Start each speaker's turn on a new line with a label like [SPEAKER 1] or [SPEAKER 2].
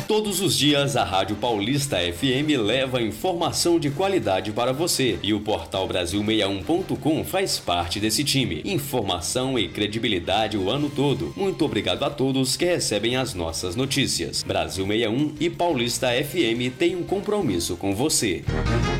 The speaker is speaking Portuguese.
[SPEAKER 1] Todos os dias a Rádio Paulista FM leva informação de qualidade para você e o portal Brasil61.com faz parte desse time. Informação e credibilidade o ano todo. Muito obrigado a todos que recebem as nossas notícias. Brasil 61 e Paulista FM têm um compromisso com você.